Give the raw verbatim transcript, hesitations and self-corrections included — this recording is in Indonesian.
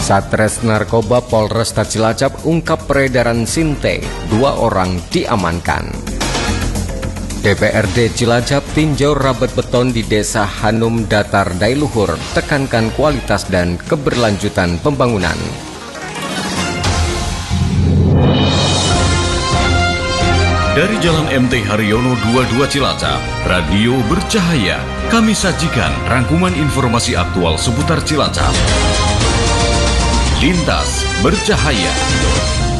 Satres Narkoba Polresta Cilacap ungkap peredaran Sinte, dua orang diamankan. D P R D Cilacap tinjau rabet beton di Desa Hanum Datar Dailuhur, tekankan kualitas dan keberlanjutan pembangunan. Dari Jalan M T Haryono dua puluh dua Cilacap, Radio Bercahaya, kami sajikan rangkuman informasi aktual seputar Cilacap. Lintas Bercahaya.